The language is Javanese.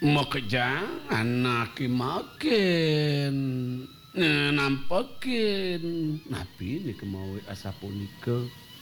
Mokejang anak makin nampakin nabi nih kemawi asapunika